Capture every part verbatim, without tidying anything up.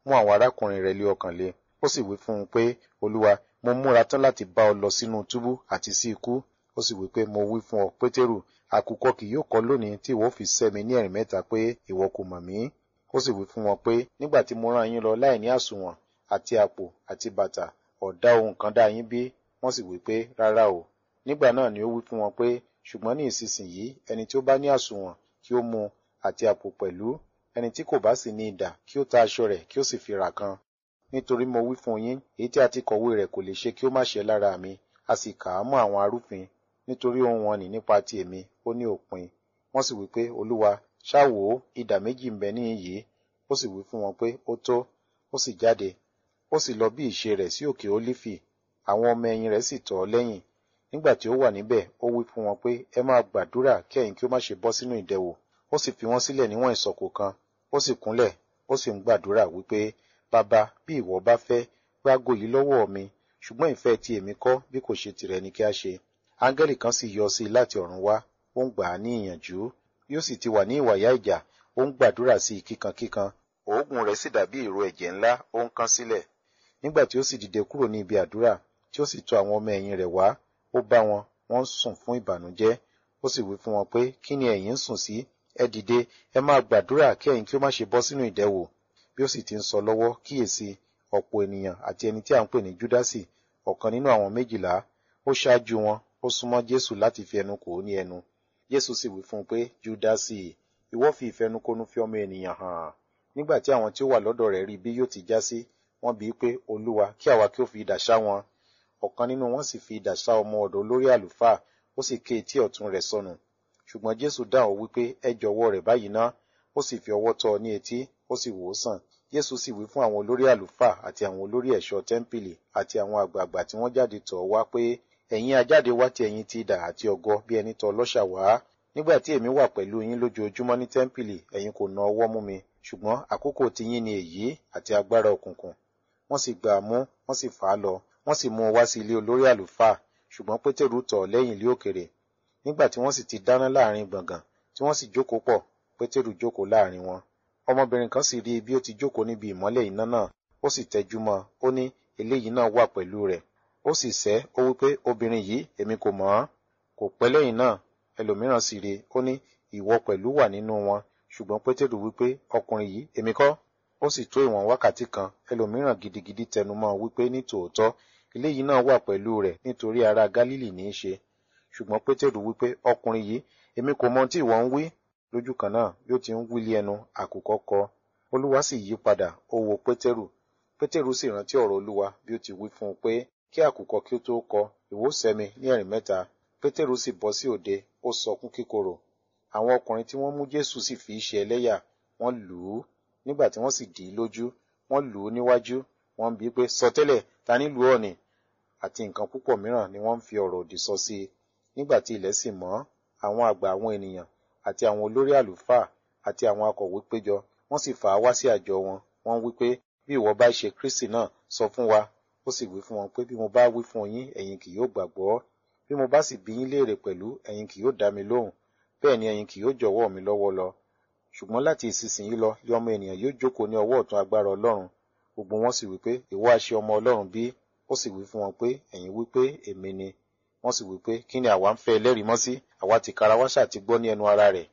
mú àwọn arákùnrin rẹ̀ lé ọkàn le. Ó sì wí fún un pé, Olúwa, mo múra tán láti bá ọ lọ sínú túbú àti sí ikú. Ó sì wí pé, mo wí fún ọ, Pétérù, àkùkọ kì yóò kọ lónìí tí ìwọ fi sẹ́ mi ní ẹ̀rìn mẹ́ta pé ìwọ kò mọ̀ mí. Ó sì wí fún wọn pé, nígbà tí mo rán yín lọ láì ní àsùnwọ̀n àti àpò àti bàtà, ọ̀dá ohun kan dá yín bí? Wọ́n sì wí pé, rárá o. Nígbà náà ni ó wí fún wọn pé, ṣùgbọ́n ní ìsinsìnyí ẹni tí ó bá ní àsùnwọ̀n kí ó mú àti àpò pẹ̀lú, ẹni tí kò bá sì ní idà kí ó ta aṣọ rẹ̀ kí ó sì fi rà kan. Nítorí mo wí fún yín, èyí tí a ti kọ̀wé rẹ̀ kò lè ṣe kí ó má ṣẹ lára mi, a sì kà á mọ́ àwọn arúfin. Nítorí ohun wọn nì nípa ti èmi, ó ní òpin. Wọ́n sì wí pé, Olúwa, ṣá wò ó, idà méjì ń bẹ níhìn yìí. Ó sì wí fún wọn pé, ó tó. Ó sì jáde. Ó sì lọ bí ìṣe rẹ̀ sí òkè Ólífì. Àwọn ọmọ ẹ̀yìn rẹ̀ sì tọ̀ ọ́ lẹ́yìn. Nígbà tí ó wà níbẹ̀, ó wí fún wọn pé, ẹ máa gbàdúrà kí ẹ̀yin kí ó má ṣe bọ́ sínú ìdẹwò. Ó sì fi wọ́n sílẹ̀ níwọ̀n ìsọ̀kò kan. Ó sì kúnlẹ̀, ó sì ń gbàdúrà wípé, Bàbá, bí ìwọ bá fẹ́, gbà ago yìí lọ́wọ́ mi, ṣùgbọ́n ìfẹ́ ti èmi kọ́ bí kò ṣe tìrẹ ni kí a ṣe. Áńgẹ́lì kan sì yọ sí i láti ọ̀run wá, ó ń gbà á ní ìyànjú. Bí ó sì ti wà ní ìwàyà ìjà, ó ń gbàdúrà sí i kíkankíkan. Òógùn rẹ̀ sì dàbí ìró ẹ̀jẹ̀ ńlá, ó ń kán sílẹ̀. Nígbà tí ó sì dìde kúrò ní ibi àdúrà, tí ó sì tọ̀ àwọn ọmọ ẹ̀yìn rẹ̀ wá, ó bá wọn, wọ́n ń sùn fún ìbànújẹ́. Ó sì wí fún wọn pé, kí ni ẹ̀yin ń sùn sí? Ẹ dìde, ẹ máa gbàdúrà kí ẹ̀yin kí ó má ṣe bọ́ sínú ìdẹwò. Bí ó sì ti ń sọ lọ́wọ́, kíyèsí, ọ̀pọ̀ ènìyàn àti ẹni tí à ń pè ní Júdásì, ọ̀kan nínú àwọn méjìlá, ó ṣáájú wọn, ó súnmọ́ Jésù láti fi ẹnu kò ó ní ẹnu. Jésù sì wí fún un pé, Júdásì, ìwọ fi ìfẹnukonu fi ọmọ ènìyàn hàn. Nígbà tí àwọn tí ó wà lọ́dọ̀ rẹ̀ rí bí yóò ti já sí, wọ́n bi í pé, Olúwa, kí àwa kí ó fi idà ṣá wọn. Ọ̀kan nínú wọn sì fi idà ṣá ọmọ ọ̀dọ̀ olórí àlùfáà, ó sì ké etí ọ̀tún rẹ̀ sọnù. Ṣùgbọ́n Jésù dáhùn wípé, ẹ jọ̀wọ́ rẹ̀ báyìí ná. Ó sì fi ọwọ́ tọ́ ọ ní etí, ó sì wò ó sàn. Jésù sì wí fún àwọn olórí àlùfáà àti àwọn olórí ẹ̀ṣọ́ tẹ́ḿpìlì àti àwọn àgbààgbà tí wọ́n jáde tọ̀ ọ́ wá pé, ẹ̀yin ajáde wá ti ẹ̀yin ti idà àti ọ̀gọ bí ẹni tọ ọlọ́ṣà wá. Nígbà tí èmi wà pẹ̀lú yín lójoojúmọ́ ní tẹ́ḿpìlì, ẹ̀yin kò na ọwọ́ mú mi, ṣùgbọ́n àkókò tiyín ni èyí àti agbára òkùnkùn. Wọ́n sì gbà á mú, wọ́n sì fà á lọ, wọ́n sì mú un wá sí ilé olórí àlùfáà, ṣùgbọ́n Pétérù tọ̀ ọ́ lẹ́yìn ilé òkèrè. Nígbà tí wọ́n sì ti dáná láàrin gbọ̀ngàn, tí wọ́n sì jókòó pọ̀, Pétérù jókòó láàrin wọn. Ọmọbìnrin kan sì rí bí ó ti jókòó níbi ìmọ́lẹ̀ iná náà, ó sì tẹjú mọ́, ó ní, eléyìí náà wà pẹ̀lú rẹ̀. Ó sì sẹ́, ó wí pé, obìnrin yìí, èmi kò mọ̀ ọ́n. Kò pẹ́ lẹ́yìn náà, ẹlòmíràn sì rí, ó ní, ìwọ pẹ̀lú wà nínú wọn. Ṣùgbọ́n Pétérù wí pé, ọkùnrin yìí, èmi kọ́. Ó sì tó ìwọ̀n wákàtí kan, ẹlòmíràn gidigidi tẹnumọ́ wípé ní tòótọ́, eléyìí náà wà pẹ̀lú rẹ̀ nítorí ará Gálílì ní í ṣe. Ṣùgbọ́n Pétérù wí pé, ọkùnrin yìí, èmi kò mọ ohun tí ìwọ ń wí. Lójú kan náà, bí ó ti ń wí lé ẹnu, àkùkọ kọ. Olúwa sì yí padà, ó wo Pétérù. Pétérù sì rántí ọ̀rọ̀ Olúwa bí ó ti wí fún un pé, kí àkùkọ kí ó tó kọ, ìwọ ó sẹ́ mi ní ẹ̀rìn mẹ́ta. Pétérù sì bọ́ sí òde, ó sọkún kíkorò. Àwọn ọkùnrin tí wọ́n mú Jésù sì fi í ṣe ẹlẹ́yà, wọ́n lù ú. Nígbà tí wọ́n sì dì í lójú, wọ́n lù ú níwájú, wọ́n bi í pé, sọtẹ́lẹ̀, ta ní lù ọ́ nì? Àti nǹkan púpọ̀ mìíràn ni wọ́n ń fi ọ̀rọ̀ òdì sọ sí i. Nígbà tí ilẹ̀ sì mọ́, àwọn àgbà àwọn ènìyàn àti àwọn olórí àlùfáà àti àwọn akọ̀wé péjọ, wọ́n sì fà á wá sí àjọ wọn. Wọ́n wí pé, bí ìwọ bá ṣe Kristi náà, sọ fún wa. Ó sì wí fún wọn pé, bí mo bá wí fún yín, ẹ̀yin kì yóò gbàgbọ́. Bí mo bá sì bi yín léèrè pẹ̀lú, ẹ̀yin kì yóò dá mi lóhùn. Bẹ́ẹ̀ ni ẹ̀yin kì yóò jọ̀wọ́ mi lọ́wọ́ lọ. Ṣùgbọ́n láti ìsinsìnyí lọ, lé ọmọ ènìyàn yóò jókòó ní ọwọ́ ọ̀tún agbára Ọlọ́run. Gbogbo wọn sì wí pé, ìwọ ha ṣe ọmọ Ọlọ́run bí? Ó sì wí fún wọn pé, ẹ̀yin wí pé èmi ni. Wọ́n sì wí pé, kí ni àwa ń fẹ́ ẹlẹ́rìí mọ́ sí? Àwa tìkára wa ṣáà ti gbọ́ ní ẹnu ara rẹ̀.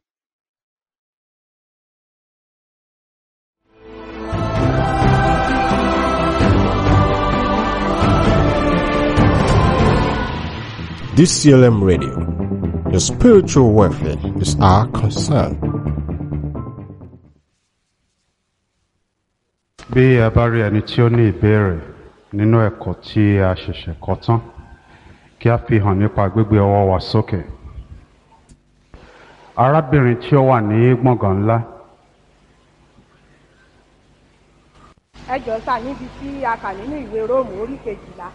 D C L M Radio, your spiritual welfare is our concern. Bí a bá rí ẹni tí ó ní ìbéèrè nínú ẹ̀kọ́ tí a ṣẹ̀ṣẹ̀ kọ́ tán, kí a fi hàn nípa gbígbé ọwọ́ wa sókè. Arábìnrin tí ó wà ní gbọ̀ngàn ńlá. Ẹ jọ̀ọ́ sà, níbi tí a kà nínú ìwé Róòmù orí kejìlá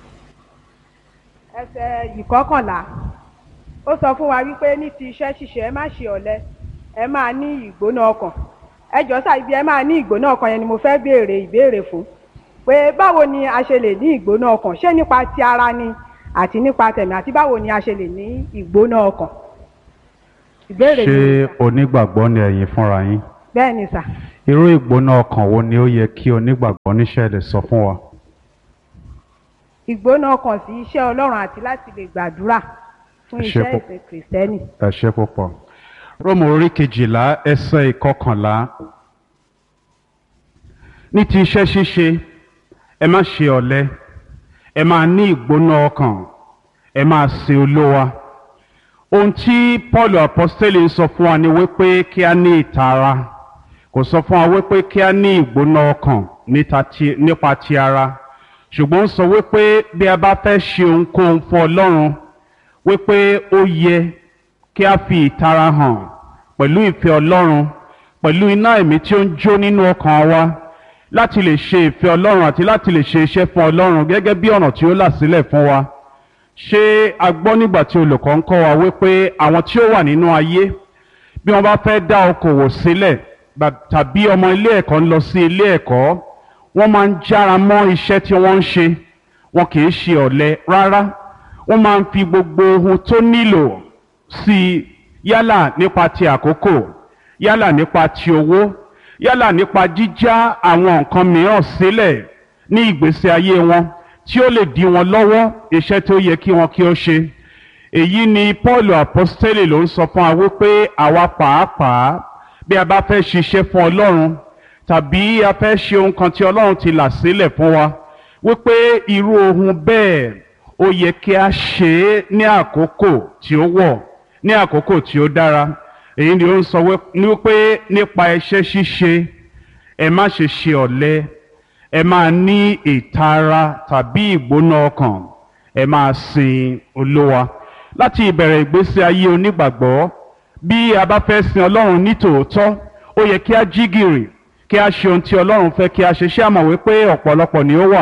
ẹsẹ̀ ìkọkànlá, ó sọ fún wa wípé ní ti iṣẹ́ ṣíṣe ẹ má ṣe ọ̀lẹ, ẹ máa ní ìgbóná ọkàn. Ẹ jọ̀ọ́ sà, ibi ẹ máa ní ìgbóná ọkàn yẹn ni mo fẹ́ béèrè ìbéèrè fún, pé báwo ni a ṣe lè ní ìgbóná ọkàn, ṣé nípa ti ara ni àti nípa tẹ̀mí, àti báwo ni a ṣe lè ní ìgbóná ọkàn? Ìbéèrè ṣé onígbàgbọ́ ni ẹ̀yin fúnra yín? bẹ́ẹ̀ ni sà. irú ìgbóná ọkàn wo ni ó yẹ kí onígbàgbọ́ níṣẹ́ lè sọ fún wa? ìgbóná ọkàn sí iṣẹ́ ọlọ́run àti láti lè gbàdúrà fún Ẹ ṣé iṣẹ́ púpọ̀. ìsìn kìrìsìtẹ́nì. ẹ ṣé púpọ̀. róòmù orí kejìlá ẹsẹ̀ ìkọkànlá. ní ti iṣẹ́ ṣíṣe ẹ má ṣe ọ̀lẹ, ẹ máa ní ìgbóná ọkàn, ẹ máa sin olówa. ohun tí paul apostoli sọ fún wa ni wípé kí a ní ìtara, kò sọ fún wa wípé kí a ní ìgbóná ọkàn níta ti- nípa ti ara, ṣùgbọ́n ó sọ wípé bí a bá fẹ́ ṣe ohunkóhun fún ọlọ́run wípé ó yẹ kí a fi ìtara hàn pẹ̀lú ìfẹ́ ọlọ́run, pẹ̀lú iná ẹ̀mí tí ó ń jó nínú ọkàn wa láti lè ṣe ìfẹ́ ọlọ́run àti láti lè ṣe iṣẹ́ fún ọlọ́run gẹ́gẹ́ bí ọ̀nà tí ó là sílẹ̀ fún wa. ṣé a gbọ́ nígbà tí olùkọ́ ń kọ́ wa wípé àwọn tí ó wà nínú ayé bí wọ́n bá fẹ́ dá okòwò sílẹ̀ gbà- tàbí ọmọ ilé ẹ̀kọ́ ń lọ sí ilé ẹ̀kọ́, wọ́n máa ń jára mọ́ iṣẹ́ tí wọ́n ń ṣe, wọn kì í ṣe ọ̀lẹ rárá. wọ́n máa ń fi gbogbo ohun tó nílò sí i, yálà nípa ti àkókò, yálà nípa ti owó, yálà nípa jíjá àwọn nǹkan mìíràn sílẹ̀ ní ìgbésí ayé wọn tí ó lè dí wọn lọ́wọ́ iṣẹ́ tó yẹ kí wọn kí ó ṣe. èyí ni paul apostoli ló ń sọ fún wa wípé àwa pàápàá bí a bá fẹ́ ṣiṣẹ́ fún ọlọ́run tàbí a fẹ́ ṣe ohun kan tí ọlọ́run ti là sílẹ̀ fún wa, wípé irú ohun bẹ́ẹ̀ ó yẹ kí a ṣe é ní àkókò tí ó wọ̀, ní àkókò tí ó dára. èyí ni ó ń sọ wí- ní wípé nípa iṣẹ́ ṣíṣe ẹ má ṣe ṣe ọ̀lẹ, ẹ máa ní ìtara tàbí ìgbóná ọkàn, ẹ máa sin olówa. láti ìbẹ̀rẹ̀ ìgbésí ayé onígbàgbọ́, bí a bá fẹ́ sin ọlọ́run ní tòótọ́, ó yẹ kí a jí gìrì, kí a ṣe ohun tí ọlọ́run fẹ́ kí a ṣe. ṣé a mọ̀ wípé ọ̀pọ̀lọpọ̀ ni ó wà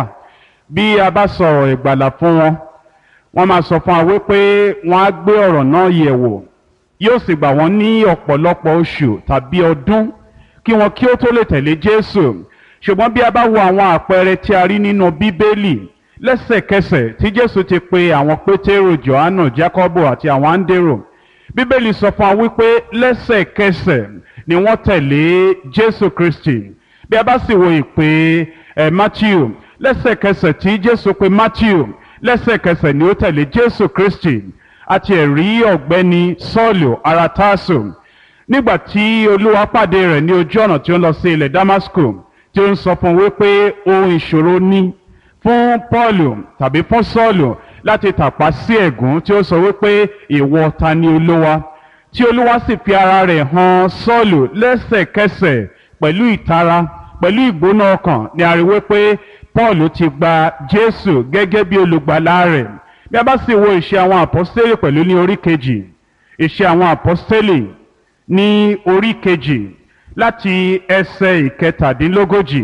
bí a bá sọ̀rọ̀ ìgbàlà fún wọn, wọ́n máa sọ fún wa wípé wọ́n á gbé ọ̀rọ̀ náà yẹ̀ wò, yóò sì gbà wọ́n ní ọ̀pọ̀lọpọ̀ oṣù tàbí ọdún kí wọn kí ó tó lè tẹ̀lé Jésù. ṣùgbọ́n bí a bá wo àwọn àpẹẹrẹ tí a rí nínú Bíbélì, lẹ́sẹ̀kẹsẹ̀ tí Jésù ti pe àwọn Pétérù, Jòhánù, Jákọ́bù àti àwọn Áńdérù, Bíbélì sọ fún wa wípé lẹ́sẹ̀kẹsẹ̀ ni wọ́n tẹ̀lé Jésù Kristi. bí a bá sì wo ìpè ẹ̀ Mátíù, lẹ́sẹ̀kẹsẹ̀ tí Jésù pe Mátíù, lẹ́sẹ̀kẹsẹ̀ ni ó tẹ̀lé Jésù Kristi. àti ẹ̀rí ọ̀gbẹ́ni Sọ́ọ̀lù ará Tásù, nígbà tí Olúwa pàdé rẹ̀ ní ojú ọ̀nà tí ó ń lọ sí ilẹ̀ Damasku, tí ó ń sọ fún un wípé ohun ìṣòro ní fún Pọ́ọ̀lù tàbí fún Sọ́ọ̀lù láti tàpá sí ẹ̀gún, tí ó sọ wípé ìwọ ta ni Olúwa, tí Olúwa sì fi ara rẹ̀ hàn Sọ́ọ̀lù lẹ́sẹ̀kẹsẹ̀ pẹ̀lú ìtara, pẹ̀lú ìgbóná ọkàn, ni a rí wípé Pọ́ọ̀lù ti gba Jésù gẹ́gẹ́ bí olùgbàlà rẹ̀. bí a bá sì wo ìṣe àwọn àpọ́stélì pẹ̀lú ní orí kejì, ìṣe àwọn àpọ́stélì ní orí kejì láti ẹsẹ̀ ìkẹtàdínlógójì,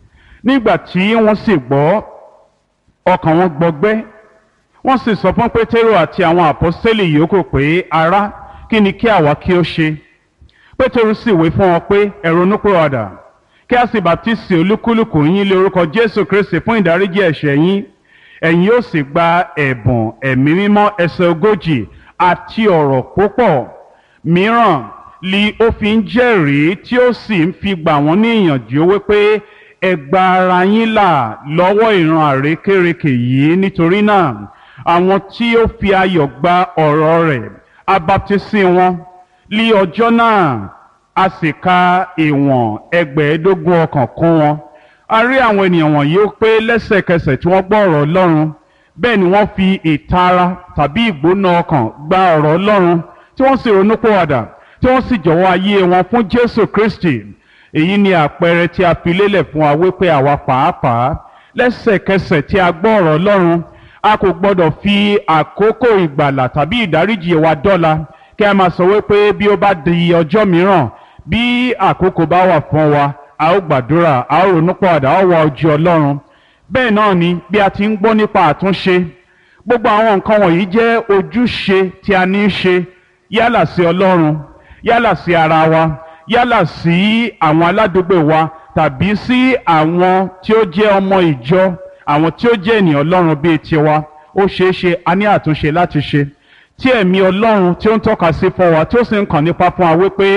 nígbà tí wọ́n sì gbọ́, ọkàn wọn gbọgbẹ́, wọ́n sì sọ fún Pétérù àti àwọn àpọ́stélì yòókù pé, ará, kí ni kí àwa kí ó ṣe? Pétérù sì wí fún wọn pé, ẹ ronúpìwàdà, kí a sì bàtísì olúkúlùkù yín lé orúkọ Jésù Kristi fún ìdáríjì ẹ̀ṣẹ̀ yín, ẹ̀yin yóò sì gba ẹ̀bùn ẹ̀mí mímọ́. ẹsẹ̀ ogójì, àti ọ̀rọ̀ púpọ̀ mìíràn li ó fi ń jẹ́rìí, tí ó sì ń fi gbà wọ́n ní ìyànjú wípé ẹ gba ara yín là lọ́wọ́ ìran àrékérekè yìí. nítorí náà àwọn tí ó fi ayọ̀ gba ọ̀rọ̀ rẹ̀ a baptisi wọn ní ọjọ́ náà, a sì ka ìwọ̀n ẹgbẹ̀ẹ́dógún ọkàn kún wọn. a rí àwọn ènìyàn wọ̀nyí ó pé lẹ́sẹ̀kẹsẹ̀ tí wọ́n gbọ́ ọ̀rọ̀ Ọlọ́run, bẹ́ẹ̀ ni wọ́n fi ìtara tàbí ìgbóná ọkàn gba ọ̀rọ̀ Ọlọ́run, tí wọ́n sì ronúpìwàdà, tí wọ́n sì jọ̀wọ́ ayé wọn fún Jésù Kristi. èyí ni àpẹẹrẹ tí a fi lélẹ̀ fún wa wípé àwa pàápàá lẹ́sẹ̀kẹsẹ̀ tí a gbọ́ ọ̀rọ̀ Ọlọ́run, a kò gbọ́dọ̀ fi àkókò ìgbàlà tàbí ìdáríjì wa dọ́là, kí a máa sọ wípé bí ó bá di ọjọ́ mìíràn, bí àkókò bá wà fún wa, a ó gbàdúrà, a ó ronúpìwàdà, a ó wá ojú Ọlọ́run. bẹ́ẹ̀ náà ni bí a ti ń gbọ́ nípa àtúnṣe, gbogbo àwọn nǹkan wọ̀nyí jẹ́ ojúṣe tí a ní í ṣe, yálà sí Ọlọ́run, yálà sí ara wa, yálà sí àwọn aládùúgbò wa, tàbí sí àwọn tí ó jẹ́ ọmọ ìjọ, àwọn tí ó jẹ́ ènìyàn Ọlọ́run bíi tiwa. ó ṣeé ṣe a ní àtúnṣe láti ṣe, tí ẹ̀mí Ọlọ́run tí ó ń tọ́ka sí fún wa, tí ó sì ń kàn nípa fún wa wípé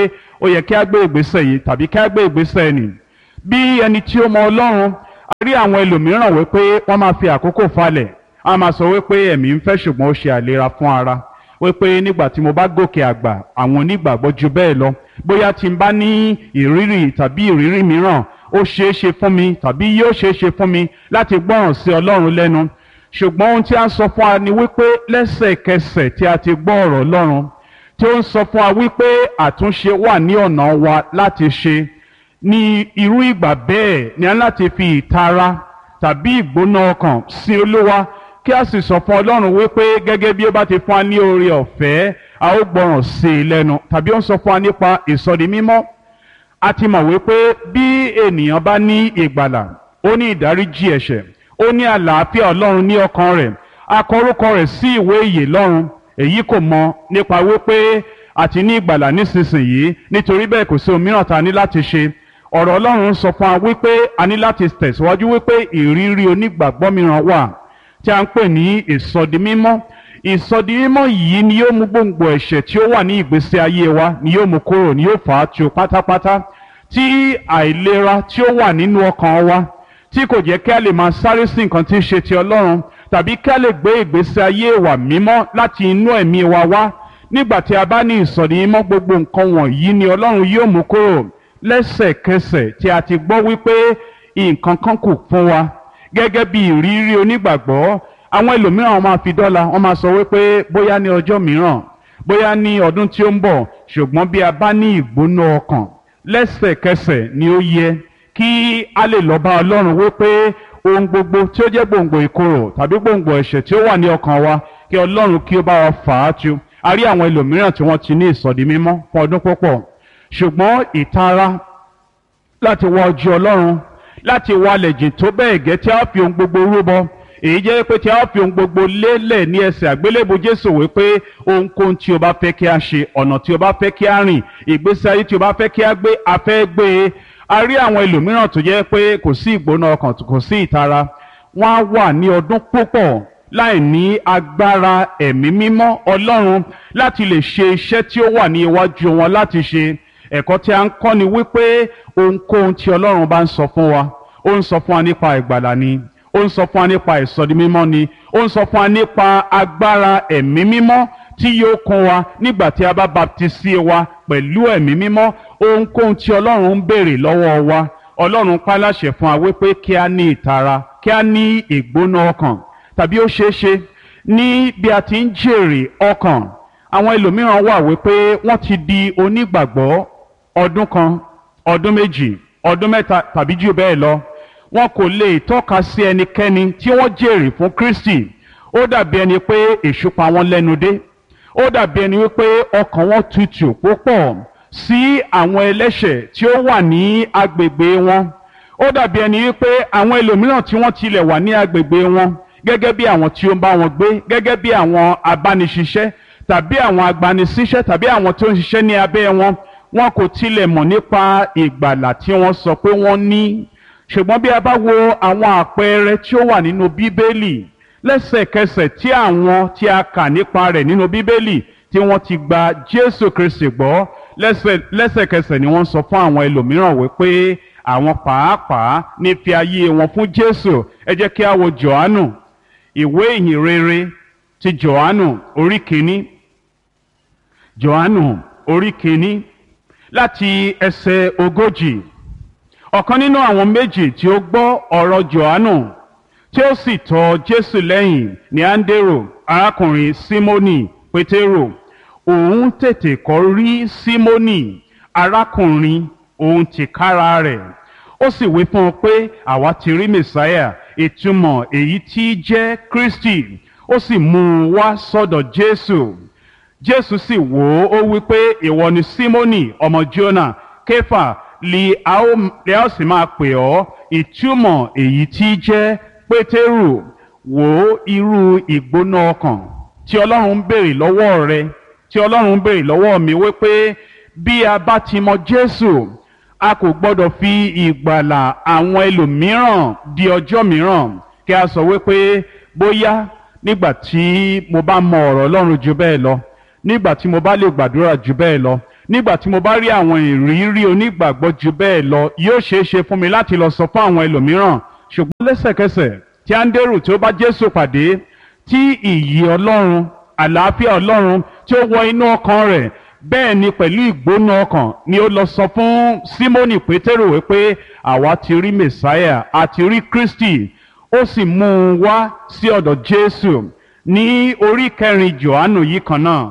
ó yẹ kí a gbé ìgbésẹ̀ yìí tàbí kí a gbé ìgbésẹ̀ nì. Bí ẹni tí ó mọ Ọlọ́run, a rí àwọn ẹlòmíràn wípé wọ́n máa fi àkókò falẹ̀, a máa sọ wípé ẹ̀mí ń fẹ́ ṣùgbọ́n ó ṣe àìlera fún ara, wípé nígbà tí mo bá gòkè àgbà àwọn onígbàgbọ́ ju bẹ́ẹ̀ lọ, bóyá tí n bá ní ìrírí tàbí ìrírí mìíràn ó ṣeé ṣe fún mi tàbí yóò ṣeé ṣe fún mi láti gbọ́ràn sí Ọlọ́run lẹ́nu. Ṣùgbọ́n ohun tí a ń sọ fún wa ni wípé lẹ́sẹ̀kẹsẹ̀ tí a ti gbọ́ ọ̀rọ̀ Ọlọ́run, tí ó ń sọ fún wa wípé àtúnṣe wà ní ọ̀nà wa láti ṣe, ní irú ìgbà bẹ́ẹ̀ ni a láti fi ìtara tàbí ìgbóná ọkàn sí Olúwa, kí a sì sọ fún Ọlọ́run wípé gẹ́gẹ́ bí ó bá ti fún wa ní oore ọ̀fẹ́ a ó gbọ́ràn sí i lẹ́nu. Tàbí ó ń sọ fún wa nípa ìsọdi mímọ́. A ti mọ̀ wípé bí ènìyàn bá ní ìgbàlà, ó ní ìdáríjì ẹ̀ṣẹ̀, ó ní àlàáfíà Ọlọ́run ní ọkàn rẹ̀, a kọ orúkọ rẹ̀ sí ìwé ìyè lọ́run. Èyí kò mọ nípa wípé a ti ní ìgbàlà nísinsìnyí, nítorí bẹ́ẹ̀ kò sí ohun mìíràn tá a ní láti ṣe. Ọ̀rọ̀ Ọlọ́run sọ fún wa wípé a ní láti tẹ̀síwájú wípé ìrírí onígbàgbọ́ mìíràn wà tí a ń pè ní ìsọdi mímọ́. Ìsọdi mímọ́ yìí ni yóò mú gbòǹgbò ẹ̀ṣẹ̀ tí ó wà ní ìgbésí ayé wa, ni yóò mú kúrò, ni yóò fà á tu pátápátá. Tí àìlera tí ó wà nínú ọkàn wa, tí kò jẹ́ kí a lè máa sáré sí nǹkan tí ń ṣe ti Ọlọ́run, tàbí kí a lè gbé ìgbésí ayé wa mímọ́ láti inú ẹ̀mí wa wá. Nígbà tí a bá ní ìsọdi mímọ́, gbogbo nǹkan wọ̀nyí ni Ọlọ́run yóò mú kúrò lẹ́sẹ̀kẹsẹ̀ tí a ti gbọ́ wípé nǹkan kan kù fún wa. Gẹ́gẹ́ bí ìrírí onígbàgbọ́, àwọn ẹlòmíràn máa fi dọ́là, wọ́n máa sọ wípé bóyá ní ọjọ́ mìíràn, bóyá ní ọdún tí ó ń bọ̀, ṣùgbọ́n bí a bá ní ìgbóná ọkàn, lẹ́sẹ̀kẹsẹ̀ ni ó yẹ kí a lè lọ bá Ọlọ́run wípé ohun gbogbo tí ó jẹ́ gbòǹgbò ìkorò tàbí gbòǹgbò ẹ̀ṣẹ̀ tí ó wà ní ọkàn wa, kí Ọlọ́run kí ó bá wa fà á tu. A rí àwọn ẹlòmíràn tí wọ́n ti ní ìsọdi mímọ́ fún ọdún púpọ̀, ṣùgbọ́n ìtara láti wá ojú Ọlọ́run, láti wálẹ̀ jìn tó bẹ́ẹ̀ gẹ́ tí a fi ohun gbogbo rúbọ, èyí jẹ́ pé tí a fi ohun gbogbo lélẹ̀ ní ẹsẹ̀ àgbélébù Jésù wípé ohunkóhun tí o bá fẹ́ kí a ṣe, ọ̀nà tí o bá fẹ́ kí a rìn, ìgbésí ayé tí o bá fẹ́ kí a gbé, a fẹ́ gbé e. A rí àwọn ẹlòmíràn tó jẹ́ pé kò sí ìgbóná ọkàn, kò sí ìtara, wọ́n á wà ní ọdún púpọ̀ láì ní agbára ẹ̀mí mímọ́ Ọlọ́run láti lè ṣe iṣẹ́ tí ó wà ní iwájú wọn láti ṣe. Ẹ̀kọ́ tí a ń kọ́ ni wípé ohunkóhun tí Ọlọ́run bá ń sọ fún wa, ó ń sọ fún wa nípa ìgbàlà ni, ó ń sọ fún wa nípa ìsọdi mímọ́ ni, ó ń sọ fún wa nípa agbára ẹ̀mí mímọ́ tí yóò kún wa nígbà tí a bá baptisi wa pẹ̀lú ẹ̀mí mímọ́. Ohunkóhun tí Ọlọ́run ń béèrè lọ́wọ́ wa, Ọlọ́run pa láṣẹ fún wa wípé kí a ní ìtara, kí a ní ìgbóná ọkàn. Tàbí ó ṣeé ṣe ní bí a ti ń jèrè ọkàn, àwọn ẹlòmíràn wà wípé wọ́n ti di onígbàgbọ́ ọdún kan, ọdún méjì, ọdún mẹ́ta tàbí jù bẹ́ẹ̀ lọ, wọn kò lè tọ́ka sí ẹnikẹ́ni tí wọ́n jèrè fún Kristi. Ó dàbí ẹni pé èṣù pa wọ́n lẹ́nu dé, ó dàbí ẹni wípé ọkàn wọn tutù púpọ̀ sí àwọn ẹlẹ́ṣẹ̀ tí ó wà ní agbègbè wọn. Ó dàbí ẹni wípé àwọn ẹlòmíràn tí wọ́n tilẹ̀ wà ní agbègbè wọn, gẹ́gẹ́ bí àwọn tí ó ń bá wọn gbé, gẹ́gẹ́ bí àwọn abániṣiṣẹ́ tàbí àwọn agbanisíṣẹ́ tàbí àwọn tó ń ṣiṣẹ́ ní abẹ́ wọn, wọn kò tilẹ̀ mọ̀ nípa ìgbàlà tí wọ́n sọ pé wọ́n ní. Ṣùgbọ́n bí a bá wo àwọn àpẹẹrẹ tí ó wà nínú Bíbélì, lẹ́sẹ̀kẹsẹ̀ tí àwọn tí a kà nípa rẹ̀ nínú Bíbélì tí wọ́n ti gba Jésù Kristi gbọ́, lẹ́sẹ̀kẹsẹ̀ ni wọ́n sọ fún àwọn ẹlòmíràn wípé àwọn pàápàá ní fi ayé wọn fún Jésù. Ẹ jẹ́ kí a wo Jòhánù, ìwé ìhìn rere ti Jòhánù orí kìíní, Jòhánù orí kìíní láti ẹsẹ̀ ogójì. Ọ̀kan nínú àwọn méjì tí ó gbọ́ ọ̀rọ̀ Jòhánù tí ó sì tọ̀ Jésù lẹ́yìn ni Áńdérò, arákùnrin Símónì Pétérù. Òun tètè kọ́ rí Símónì arákùnrin òun tìkára rẹ̀, ó sì wí fún un pé àwa ti rí Mèsáyà, ìtumọ̀ èyí tí jẹ́ Kristi. Ó sì mú un wá sọ́dọ̀ Jésù. Jésù sì wò ó, ó wí pé ìwọ ni Símónì ọmọ Jónà, Kéfà lè a ó sì máa pè ọ́, ìtumọ̀ èyí tí jẹ́ Pétérù. Wò ó irú ìgbóná ọkàn tí Ọlọ́run ń béèrè lọ́wọ́ rẹ, tí Ọlọ́run ń béèrè lọ́wọ́ mi, wípé bí a bá ti mọ Jésù, a kò gbọ́dọ̀ fi ìgbàlà àwọn ẹlòmíràn di ọjọ́ mìíràn, kí a sọ wípé bóyá nígbà tí mo bá mọ ọ̀rọ̀ Ọlọ́run jù bẹ́ẹ̀ lọ, nígbà tí mo bá lè gbàdúrà jù bẹ́ẹ̀ lọ, nígbà tí mo bá rí àwọn ìrírí onígbàgbọ́ jù bẹ́ẹ̀ lọ, yóò ṣeé ṣe fún mi láti lọ sọ fún àwọn ẹlòmíràn. Ṣùgbọ́n lẹ́sẹ̀kẹsẹ̀ tí Áńdérù tí ó bá Jésù pàdé, tí ìyè Ọlọ́run, àlàáfíà Ọlọ́run tí ó wọ inú ọkàn rẹ̀, bẹ́ẹ̀ ni pẹ̀lú ìgbóná ọkàn ni ó lọ sọ fún Símónì Pétérù wípé àwa ti rí Mèsáyà, a ti rí Kristi. Ó sì mú un wá sí ọ̀dọ̀ Jésù. Ní orí kẹrin Jòhánù yìí kan náà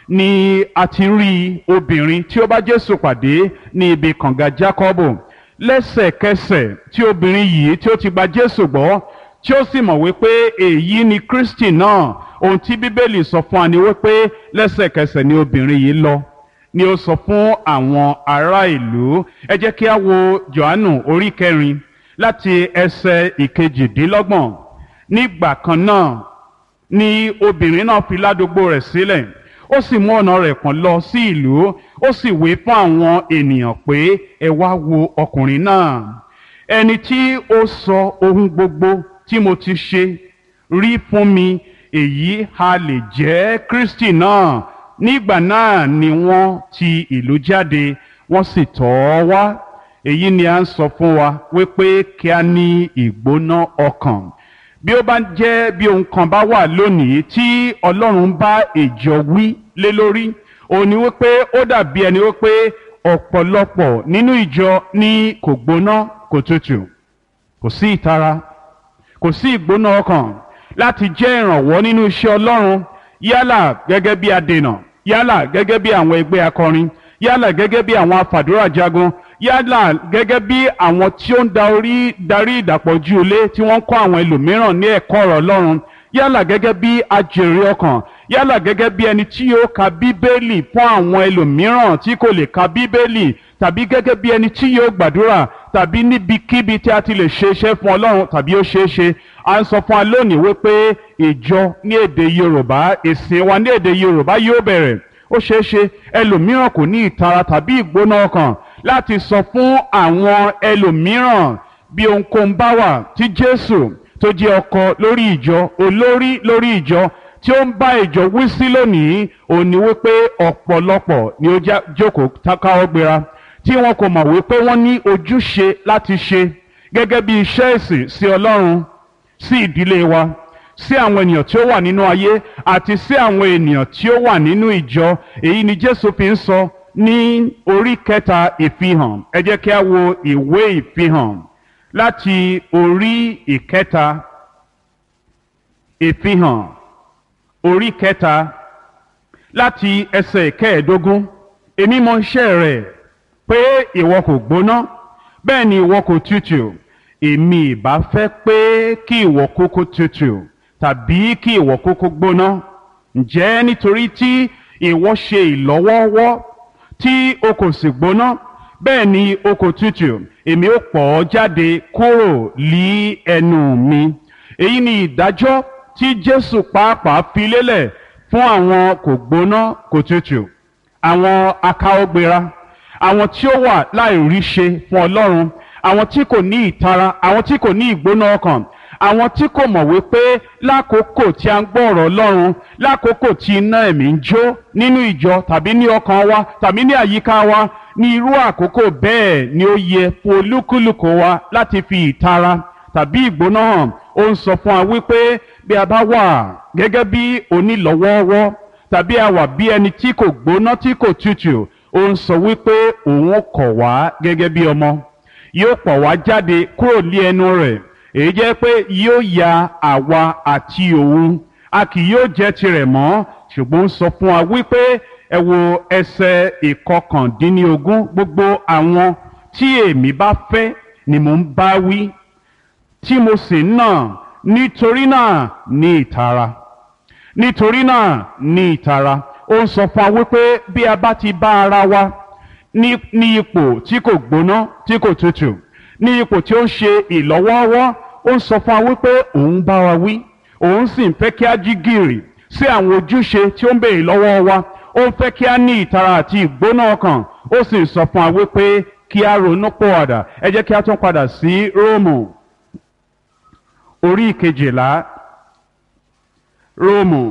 ni a ti rí obìnrin tí ó bá Jésù pàdé ní ibi kànga Jákọ́bù. Lẹ́sẹ̀kẹsẹ̀ tí obìnrin yìí tí ó ti gba Jésù gbọ́, tí ó sì mọ̀ wípé èyí ni Kristi náà, ohun tí Bíbélì sọ fún wa ni wípé lẹ́sẹ̀kẹsẹ̀ ni obìnrin yìí lọ ni ó sọ fún àwọn ará ìlú. Ẹ jẹ́ kí a wo Jòhánù orí kẹrin láti ẹsẹ̀ ìkejìdínlọ́gbọ̀n. Nígbà kan náà ni obìnrin náà fi ládùúgbò rẹ̀ sílẹ̀, ó sì mú ọ̀nà rẹ̀ pọ̀n lọ sí ìlú, ó sì wí fún àwọn ènìyàn pé ẹ wá wo ọkùnrin náà, ẹni tí ó sọ ohun gbogbo tí mo ti ṣe rí fún mi. Èyí ha lè jẹ́ Kristi náà? Nígbà náà ni wọ́n ti ìlú jáde, wọ́n sì tọ̀ ọ́ wá. Èyí ni a ń sọ fún wa wípé kí a ní ìgbóná ọkàn. Bí ó bá jẹ́ bí ohun kan bá wà lónìí tí Ọlọ́run bá ìjọ wí lé lórí, òun ni wípé ó dàbí ẹni wípé ọ̀pọ̀lọpọ̀ nínú ìjọ ní kò gbóná kò tutù, kò sí ìtara, kò sí ìgbóná ọkàn láti jẹ́ ìrànwọ́ nínú iṣẹ́ Ọlọ́run, yálà gẹ́gẹ́ bí adènà, yálà gẹ́gẹ́ bí àwọn ẹgbẹ́ akọrin, yálà gẹ́gẹ́ bí àwọn afàdúrà jagun, yálà gẹ́gẹ́ bí àwọn tí ó ń darí darí ìdàpọ̀jù ilé tí wọ́n ń kọ́ àwọn ẹlòmíràn ní ẹ̀kọ́ ọ̀rọ̀ Ọlọ́run, yálà gẹ́gẹ́ bí ajèrè ọkàn, yálà gẹ́gẹ́ bí ẹni tí yóò ka Bíbélì fún àwọn ẹlòmíràn tí kò lè ka Bíbélì, tàbí gẹ́gẹ́ bí ẹni tí yóò gbàdúrà, tàbí níbikíbi tí a ti lè ṣe iṣẹ́ fún Ọlọ́run tàbí ó ṣeé ṣe. À ń sọ fún wa lónìí wípé ìjọ ní èdè Yorùbá, ìsìn wa ní èdè Yorùbá yóò bẹ̀rẹ̀. Ó ṣeé ṣe ẹlòmíràn kò ní ìtara tàbí ìgbóná ọkàn láti sọ fún àwọn ẹlòmíràn bí ohunkóhun bá wà tí Jésù tó jẹ́ ọkọ lórí ìjọ, olórí lórí ìjọ, tí ó ń bá ìjọ wí sí lónìí. Òun ni wípé ọ̀pọ̀lọpọ̀ ni ó jókòó káwọ́ gbéra, tí wọn kò mọ̀ wípé wọ́n ní ojúṣe láti ṣe gẹ́gẹ́ bí iṣẹ́ ìsìn sí Ọlọ́run, sí ìdílé wa, sí àwọn ènìyàn tí ó wà nínú ayé àti sí àwọn ènìyàn tí ó wà nínú ìjọ. Èyí ni Jésù fi ń sọ ní orí kẹta Ìfihàn. Ẹ jẹ́ kí a wo ìwé Ìfihàn láti orí ìkẹta. Ìfihàn orí kẹta láti ẹsẹ̀ ìkẹẹ̀ẹ́dógún. Èmi mọ iṣẹ́ rẹ̀ pé ìwọ kò gbóná, bẹ́ẹ̀ ni ìwọ kò tutù. Èmi ìbá fẹ́ pé kí ìwọ kúkú tutù tàbí kí ìwọ kúkú gbóná. Ǹjẹ́ nítorí tí ìwọ ṣe ìlọ́wọ́ọ́wọ́ tí o kò sì gbóná, bẹ́ẹ̀ ni o kò tutù, èmi ó pọ̀ ọ́ jáde kúrò lí ẹnu mi. Èyí ni ìdájọ́ tí Jésù pàápàá fi lélẹ̀ fún àwọn kò gbóná kò tutù, àwọn akáwọ́gbéra, àwọn tí ó wà láìrí ṣe fún Ọlọ́run, àwọn tí kò ní ìtara, àwọn tí kò ní ìgbóná ọkàn, àwọn tí kò mọ̀ wípé lákòókò tí a ń gbọ́ ọ̀rọ̀ Ọlọ́run, lákòókò tí iná ẹ̀mí ń jó nínú ìjọ tàbí ní ọkàn wa tàbí ní àyíká wa, ní irú àkókò bẹ́ẹ̀ ni ó yẹ fún olúkúlùkù wa láti fi ìtara tàbí ìgbóná hàn. Ó ń sọ fún wa wípé bí a bá wà gẹ́gẹ́ bí onílọ́wọ́ọ́wọ́ tàbí a wà bí ẹni tí kò gbóná tí kò tutù, ó ń sọ wípé òun kọ̀ wá gẹ́gẹ́ bí ọmọ, yóò pọ̀ wá jáde kúrò lé ẹnu rẹ̀. Èyí jẹ́ pé yóò ya àwa àti òun, a kì yóò jẹ́ tirẹ̀ mọ́. Ṣùgbọ́n ń sọ fún wa wípé ẹ wo ẹsẹ̀ ìkọkàndínlógún, gbogbo àwọn tí èmi bá fẹ́ ni mò ń bá wí, tí mo sì ń nà. Nítorí náà ní ìtara, nítorí náà ní ìtara. Ó ń sọ fún wa wípé bí a bá ti bá ara wa ní ní ipò tí kò gbóná tí kò tutù, ní ipò tí ó ń ṣe ìlọ́wọ́ọ́wọ́, ó ń sọ fún wa wípé òun bá wa wí, òun sì ń fẹ́ kí a jí gìrì sí àwọn ojúṣe tí ó ń béèrè lọ́wọ́ wa. Ó ń fẹ́ kí a ní ìtara àti ìgbóná ọkàn. Ó sì ń sọ fún wa wípé kí a ronú pọ̀wàdà. Ẹ jẹ́ kí a tún padà sí Róòmù orí ìkejìlá. Róòmù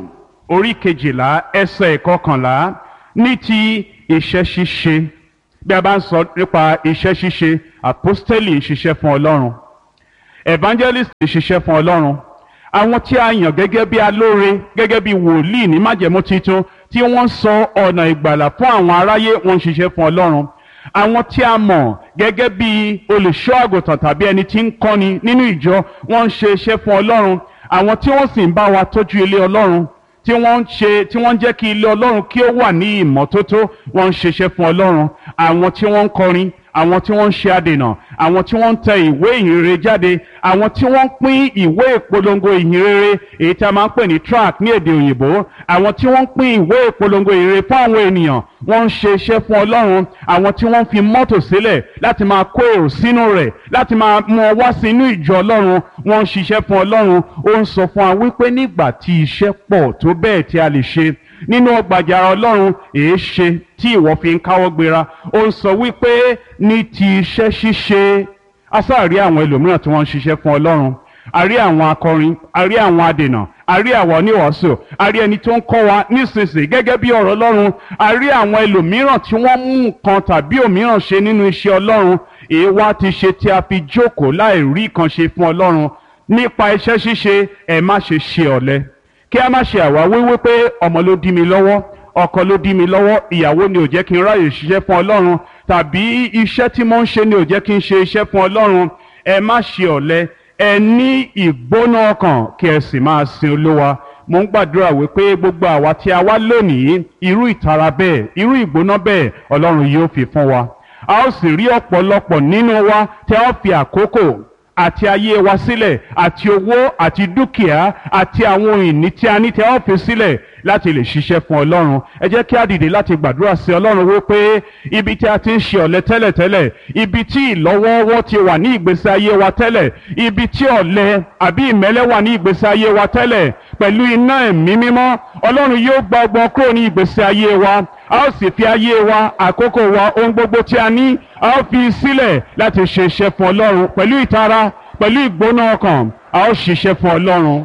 orí kejìlá ẹsẹ̀ ìkọkànlá ní ti iṣẹ́ ṣíṣe. Bí a bá ń sọ nípa iṣẹ́ ṣíṣe, àpọ́stélì ń ṣiṣẹ́ fún Ọlọ́run, evangelist ń ṣiṣẹ́ fún Ọlọ́run, àwọn tí a yàn gẹ́gẹ́ bí alóore, gẹ́gẹ́ bí wòlíì ní májẹ̀mú titun tí wọ́n sọ ọ̀nà ìgbàlà fún àwọn aráyé, wọ́n ń ṣiṣẹ́ fún Ọlọ́run. Àwọn tí a mọ̀ gẹ́gẹ́ bí olùṣọ́ àgùntàn tàbí ẹni tí ń kọ́ni nínú ìjọ, wọ́n ń ṣe iṣẹ́ fún Ọlọ́run. Àwọn tí wọ́n sì ń bá wa tọ́jú ilé Ọlọ́run, tí wọ́n ń ṣe tí wọ́n ń jẹ́ kí ilé Ọlọ́run kí ó wà ní ìmọ́tótó, wọ́n ń ṣiṣẹ́ fún Ọlọ́run. Àwọn tí wọ́n ń kọrin, àwọn tí wọ́n ń ṣe adènà, àwọn tí wọ́n ń tẹ ìwé ìhìnrere jáde, àwọn tí wọ́n ń pín ìwé ìpolongo ìhìnrere èyí tí a máa ń pè ní tract ní èdè òyìnbó, àwọn tí wọ́n ń pín ìwé ìpolongo ìhìnrere fún àwọn ènìyàn, wọ́n ń ṣe iṣẹ́ fún Ọlọ́run. Àwọn tí wọ́n fi mọ́tò sílẹ̀ láti máa kó èrò sínú rẹ̀, láti máa mú ọ wá sí inú ìjọ Ọlọ́run, wọ́n ń ṣiṣẹ́ fún Ọlọ́run. Ó ń sọ fún wa wípé nígbà tí iṣẹ́ pọ̀ tó bẹ́ẹ̀ tí a lè ṣe nínú ọgbà àjàrà Ọlọ́run, èé ṣe tí ìwọ fi ń káwọ́ gbéra. Ó ń sọ wípé ní ti iṣẹ́ ṣíṣe, a sáà rí àwọn ẹlòmíràn tí wọ́n ń ṣiṣẹ́ fún Ọlọ́run. A rí àwọn akọrin, a rí àwọn adènà, a rí àwọn oníwàásù, a rí ẹni tó ń kọ́ wa nísinsìnyí gẹ́gẹ́ bí ọ̀rọ̀ Ọlọ́run, a rí àwọn ẹlòmíràn tí wọ́n mú nǹkan tàbí òmíràn ṣe nínú iṣẹ́ Ọlọ́run. Èé wá ti ṣe tí a fi jókòó láì rí kan ṣe fún Ọlọ́run. Nípa iṣẹ́ ṣíṣe, ẹ má ṣe ṣe ọ̀lẹ. Kí a má ṣe àwáwí wípé ọmọ ló dí mi lọ́wọ́, ọkọ ló dí mi lọ́wọ́, ìyàwó ni ò jẹ́ kí n ráyè ṣiṣẹ́ fún Ọlọ́run, tàbí iṣẹ́ tí mo ń ṣe ni ò jẹ́ kí n ṣe iṣẹ́ fún Ọlọ́run. Ẹ má ṣe ọ̀lẹ, ẹ ní ìgbóná ọkàn kí ẹ sì máa sin Olúwa. Mo ń gbàdúrà wípé gbogbo àwa tí a wá lónìí, irú ìtara bẹ́ẹ̀, irú ìgbóná bẹ́ẹ̀ Ọlọ́run yóò fi fún wa. A ó sì rí ọ̀pọ̀lọpọ̀ nínú wa tí a ó fi àkókò àti ayé wa sílẹ̀, àti owó àti dúkìá àti àwọn ohun ìní tí a ní tí a ó fi sílẹ̀ láti lè ṣiṣẹ́ fún Ọlọ́run. Ẹ jẹ́ kí a dìde láti gbàdúrà sí Ọlọ́run wípé ibi tí a ti ń ṣe ọ̀lẹ tẹ́lẹ̀tẹ́lẹ̀, ibi tí ìlọ́wọ́wọ́ ti wà ní ìgbésí ayé wa tẹ́lẹ̀, ibi tí ọ̀lẹ àbí ìmẹ́lẹ́ wà ní ìgbésí ayé wa tẹ́lẹ̀, pẹ̀lú iná ẹ̀mí mímọ́ Ọlọ́run yóò gba ọgbọ́n kúrò ní ìgbésí ayé wa. A ó sì fi ayé wa, àkókò wa, ohun gbogbo tí a ní, a ó fi sílẹ̀ láti ṣe iṣẹ́ fún Ọlọ́run pẹ̀lú ìtara, pẹ̀lú ìgbóná ọkàn. A ó ṣiṣẹ́ fún Ọlọ́run.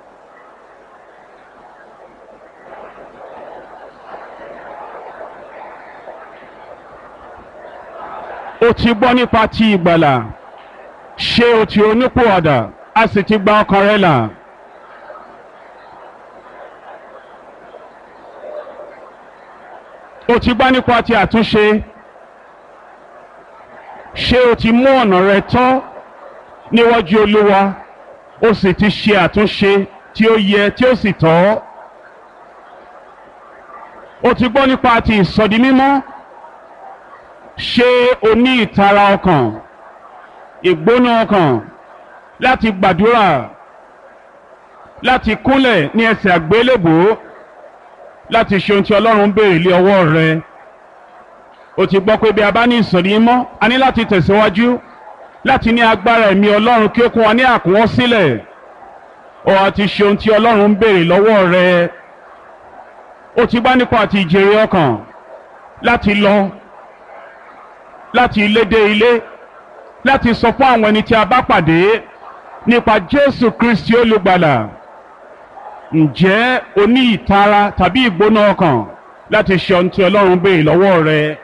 O ti gbọ́ nípa ti ìgbàlà, ṣé o ti ronúpìwàdà, a sì ti gba ọkàn rẹ là? O ti gbọ́ nípa ti àtúnṣe, ṣé o ti mú ọ̀nà rẹ tọ́ níwájú Olúwa, o sì ti ṣe àtúnṣe tí ó yẹ tí ó sì tọ́? O ti gbọ́ nípa ti ìsọdi mímọ́, ṣé o ní ìtara ọkàn, ìgbóná ọkàn láti gbàdúrà, láti kúnlẹ̀ ní ẹsẹ̀ àgbélébùú, láti ṣe ohun tí Ọlọ́run béèrè lé ọwọ́ rẹ? O ti gbọ́ pé bí a bá ní ìsọ̀rí mímọ́, a ní láti tẹ̀síwájú láti ní agbára ẹ̀mí Ọlọ́run kí ó kún wa ní àkúnwọ́ sílẹ̀. O àti ṣe ohun tí Ọlọ́run béèrè lọ́wọ́ rẹ. O ti gbọ́ nípa àti ìjèrè ọkàn, láti lọ láti ilé dé ilé, láti sọ fún àwọn ẹni tí a bá pàdé nípa Jésù Kristi olùgbàlà. Ǹjẹ́ o ní ìtara tàbí ìgbóná ọkàn láti ṣe ohun tí Ọlọ́run béèrè lọ́wọ́ rẹ?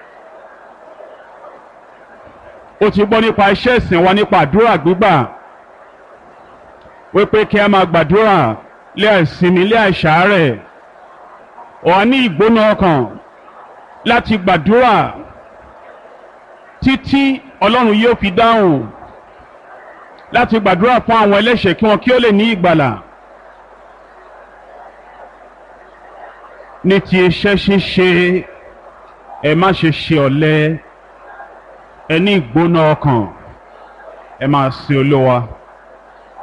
O ti gbọ́ nípa iṣẹ́ ìsìn wa nípa àdúrà gbígbà, wípé kí a máa gbàdúrà lé àìsinmi lé àìsàárẹ̀. O wà ní ìgbóná ọkàn láti gbàdúrà títí Ọlọ́run yóò fi dáhùn, láti gbàdúrà fún àwọn ẹlẹ́ṣẹ̀ kí wọn kí ó lè ní ìgbàlà. Ní ti iṣẹ́ ṣíṣe, ẹ má ṣe ṣe ọ̀lẹ, ẹ ní ìgbóná ọkàn, ẹ máa sin Olúwa.